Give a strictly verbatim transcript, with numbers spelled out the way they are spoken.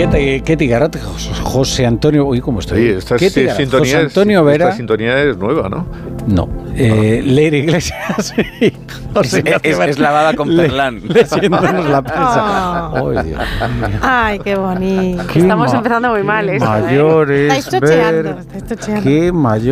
¿Qué, qué tigarate? José Antonio... Uy, ¿cómo estoy? Sí, esta ¿Qué sintonía, José es, Antonio Vera... esta sintonía es nueva, ¿no? No. Eh, Leire Iglesias y José es, es, es lavada con perlán. Le, leyéndonos la prensa. Oh. Oh, Dios mío. Ay, qué bonito. Qué Estamos ma- empezando muy mal esto, ¿eh? Mayores, Estáis chocheando, ver- estáis chocheando. Qué mayor.